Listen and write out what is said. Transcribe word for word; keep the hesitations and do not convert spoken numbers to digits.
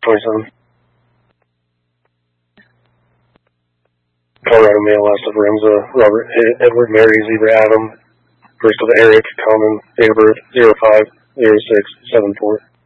twenty-seven. Colorado Mail, last of Lorenzo, Robert, Edward, Mary, Zebra, Adam, first of Eric, common, date of birth, zero five zero six seven four.